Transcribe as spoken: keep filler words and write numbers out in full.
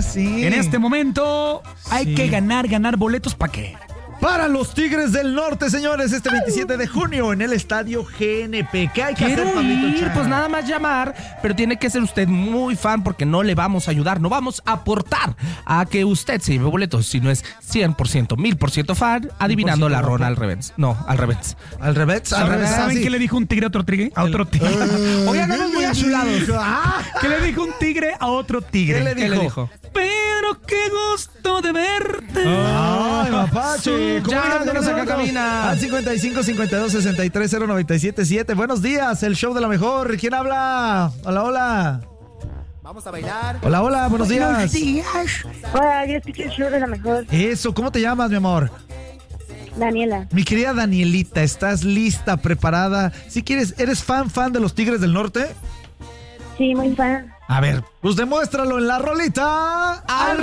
sí. En este momento hay Sí. que ganar, ganar boletos. ¿Para qué? Para los Tigres del Norte, señores, este veintisiete de junio en el Estadio G N P. ¿Qué hay que Quiero hacer, Pablito ir, Chan? pues nada más llamar, pero tiene que ser usted muy fan porque no le vamos a ayudar, no vamos a aportar a que usted se lleve boletos, si no es cien por ciento, mil por ciento fan, adivinando la rona al revés. No, al revés. Al revés, al ¿Saben, revés. ¿saben así. qué le dijo un tigre a otro tigre? A otro tigre. Oigan, no muy achulados. Ah, ¿Qué le dijo un tigre a otro tigre? ¿Qué le ¿Qué le dijo? dijo? Pedro, qué gusto de verte. Ay, mapache. Ya, ¿Cómo no saca cabina. Al cincuenta y cinco, cincuenta y dos, sesenta y tres, cero noventa y siete, siete. Buenos días, el show de la mejor. ¿Quién habla? Hola, hola. Vamos a bailar. Hola, hola, buenos días. Hola, yo escucho el show de la mejor. Eso, ¿cómo te llamas, mi amor? Daniela. Mi querida Danielita, ¿estás lista, preparada? Si quieres, ¿eres fan, fan de los Tigres del Norte? Sí, muy fan. A ver, pues demuéstralo en la rolita. ¡Al